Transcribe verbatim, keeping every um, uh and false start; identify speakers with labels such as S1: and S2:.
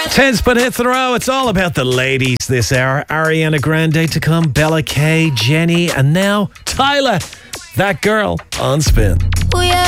S1: Ten spin hits in a row. It's all about the ladies this hour. Ariana Grande to come, Bella Kay, Jenny, and now Tyler. That girl on Spin.
S2: We are